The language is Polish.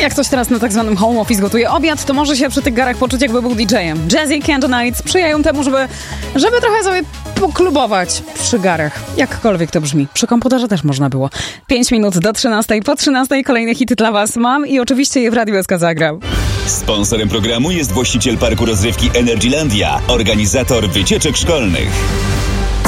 Jak ktoś teraz na tak zwanym home office gotuje obiad, to może się przy tych garach poczuć, jakby był DJ-em. Jazzy Candle Night sprzyjają temu, żeby trochę sobie poklubować przy garach. Jakkolwiek to brzmi. Przy komputerze też można było. 5 minut do 13. Po 13 kolejne hity dla was mam i oczywiście je w Radiu SK zagram. Sponsorem programu jest właściciel parku rozrywki Energylandia, organizator wycieczek szkolnych.